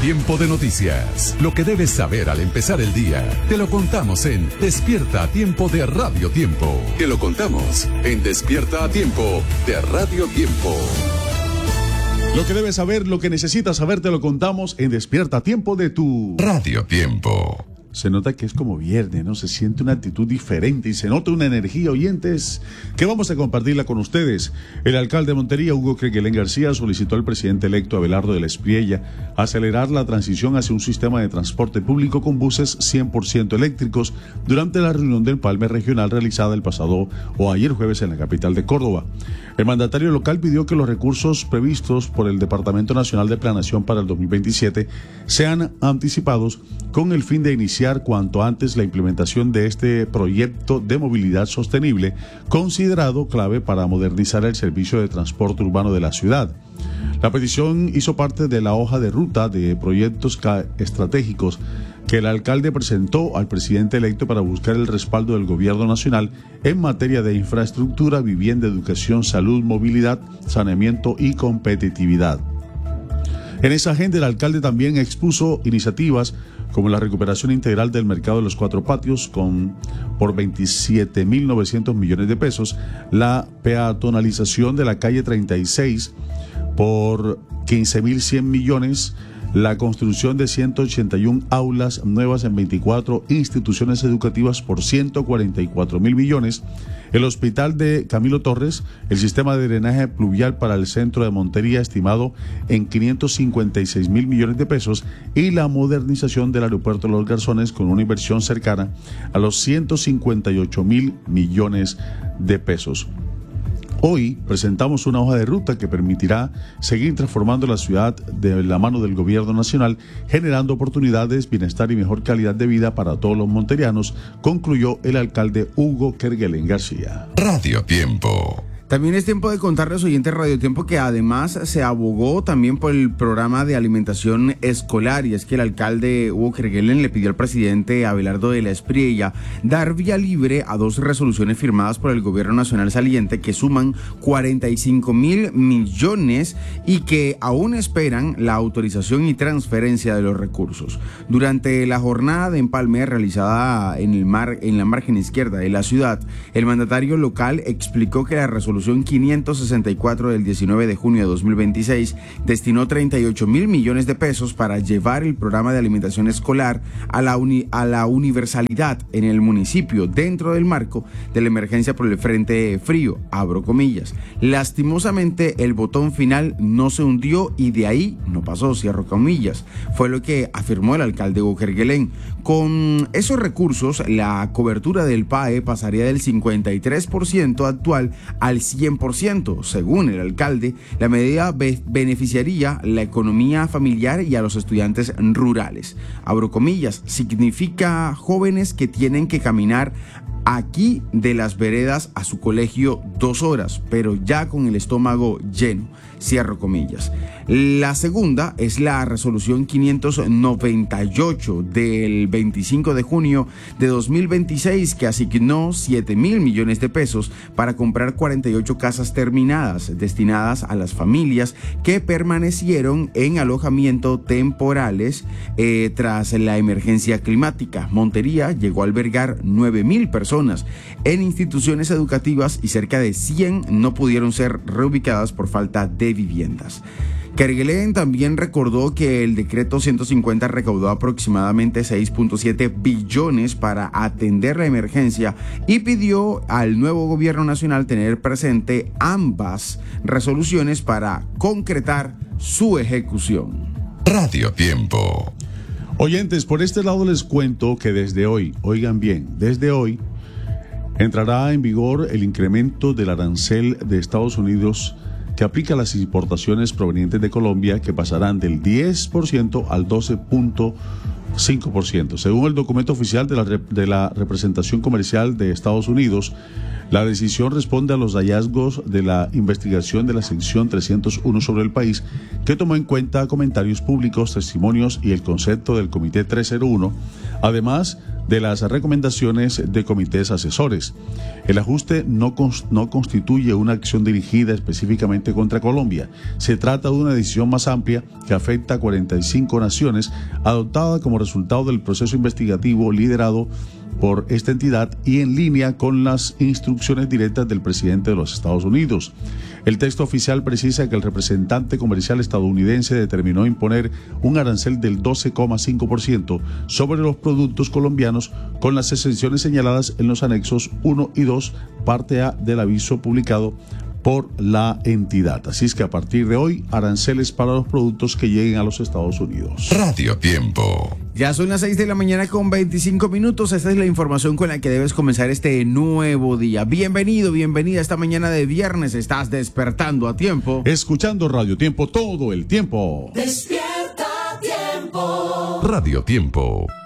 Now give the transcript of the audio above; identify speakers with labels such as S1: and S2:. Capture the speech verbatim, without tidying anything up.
S1: Tiempo de noticias. Lo que debes saber al empezar el día. Te lo contamos en Despierta a Tiempo de Radio Tiempo. Te lo contamos en Despierta a Tiempo de Radio Tiempo.
S2: Lo que debes saber, lo que necesitas saber, te lo contamos en Despierta a Tiempo de tu
S1: Radio Tiempo.
S2: Se nota que es como viernes, ¿no? Se siente una actitud diferente y se nota una energía, oyentes, que vamos a compartirla con ustedes. El alcalde de Montería, Hugo Kerguelen García, solicitó al presidente electo Abelardo de la Espriella acelerar la transición hacia un sistema de transporte público con buses cien por ciento eléctricos durante la reunión del Empalme Regional realizada el pasado o ayer jueves en la capital de Córdoba. El mandatario local pidió que los recursos previstos por el Departamento Nacional de Planeación para el dos mil veintisiete sean anticipados con el fin de iniciar cuanto antes la implementación de este proyecto de movilidad sostenible, considerado clave para modernizar el servicio de transporte urbano de la ciudad. La petición hizo parte de la hoja de ruta de proyectos estratégicos que el alcalde presentó al presidente electo para buscar el respaldo del gobierno nacional en materia de infraestructura, vivienda, educación, salud, movilidad, saneamiento y competitividad. En esa agenda, el alcalde también expuso iniciativas como la recuperación integral del mercado de los Cuatro Patios con por veintisiete mil novecientos millones de pesos, la peatonalización de la calle treinta y seis por quince mil cien millones, la construcción de ciento ochenta y una aulas nuevas en veinticuatro instituciones educativas por ciento cuarenta y cuatro mil millones, el hospital de Camilo Torres, el sistema de drenaje pluvial para el centro de Montería estimado en quinientos cincuenta y seis mil millones de pesos y la modernización del aeropuerto de Los Garzones con una inversión cercana a los ciento cincuenta y ocho mil millones de pesos. Hoy presentamos una hoja de ruta que permitirá seguir transformando la ciudad de la mano del gobierno nacional, generando oportunidades, bienestar y mejor calidad de vida para todos los monterianos, concluyó el alcalde Hugo Kerguelen García.
S1: Radio Tiempo.
S3: También es tiempo de contarles, oyentes Radio Tiempo, que además se abogó también por el programa de alimentación escolar, y es que el alcalde Hugo Kerguelen le pidió al presidente Abelardo de la Espriella dar vía libre a dos resoluciones firmadas por el gobierno nacional saliente que suman cuarenta y cinco mil millones y que aún esperan la autorización y transferencia de los recursos. Durante la jornada de empalme realizada en, el mar, en la margen izquierda de la ciudad, el mandatario local explicó que la resolución quinientos sesenta y cuatro del diecinueve de junio de dos mil veintiséis destinó treinta y ocho mil millones de pesos para llevar el programa de alimentación escolar a la, uni, a la universalidad en el municipio dentro del marco de la emergencia por el frente frío, abro comillas. Lastimosamente el botón final no se hundió y de ahí no pasó, cierro comillas, fue lo que afirmó el alcalde Hugo Kerguelen. Con esos recursos la cobertura del P A E pasaría del cincuenta y tres por ciento actual al cien por ciento. Según el alcalde, la medida be- beneficiaría la economía familiar y a los estudiantes rurales. Abro comillas, significa jóvenes que tienen que caminar aquí de las veredas a su colegio dos horas, pero ya con el estómago lleno, cierro comillas. La segunda es la resolución quinientos noventa y ocho del veinticinco de junio de dos mil veintiséis que asignó siete mil millones de pesos para comprar cuarenta y ocho casas terminadas destinadas a las familias que permanecieron en alojamiento temporales eh, tras la emergencia climática. Montería llegó a albergar nueve mil personas en instituciones educativas y cerca de cien no pudieron ser reubicadas por falta de viviendas. Kerguelen también recordó que el decreto ciento cincuenta recaudó aproximadamente seis punto siete billones para atender la emergencia y pidió al nuevo gobierno nacional tener presente ambas resoluciones para concretar su ejecución.
S1: Radio Tiempo.
S2: Oyentes, por este lado les cuento que desde hoy, oigan bien, desde hoy entrará en vigor el incremento del arancel de Estados Unidos que aplica a las importaciones provenientes de Colombia, que pasarán del diez por ciento al doce punto cinco por ciento. Según el documento oficial de la, de la representación comercial de Estados Unidos, la decisión responde a los hallazgos de la investigación de la sección trescientos uno sobre el país, que tomó en cuenta comentarios públicos, testimonios y el concepto del Comité trescientos uno, además de las recomendaciones de comités asesores. El ajuste no, cons- no constituye una acción dirigida específicamente contra Colombia. Se trata de una decisión más amplia que afecta a cuarenta y cinco naciones, adoptada como resultado del proceso investigativo liderado por esta entidad y en línea con las instrucciones directas del presidente de los Estados Unidos. El texto oficial precisa que el representante comercial estadounidense determinó imponer un arancel del doce coma cinco por ciento sobre los productos colombianos con las exenciones señaladas en los anexos uno y dos, parte A del aviso publicado por la entidad. Así es que a partir de hoy, aranceles para los productos que lleguen a los Estados Unidos.
S1: Radio Tiempo.
S3: Ya son las seis de la mañana con veinticinco minutos. Esta es la información con la que debes comenzar este nuevo día. Bienvenido, bienvenida esta mañana de viernes. Estás despertando a tiempo.
S2: Escuchando Radio Tiempo todo el tiempo.
S1: Despierta a tiempo. Radio Tiempo.